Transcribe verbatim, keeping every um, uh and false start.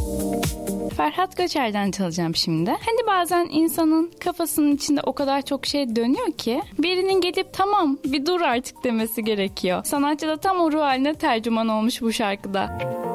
Ferhat Göçer'den çalacağım şimdi. Hani bazen insanın kafasının içinde o kadar çok şey dönüyor ki birinin gelip tamam bir dur artık demesi gerekiyor. Sanatçı da tam o ruh haline tercüman olmuş bu şarkıda.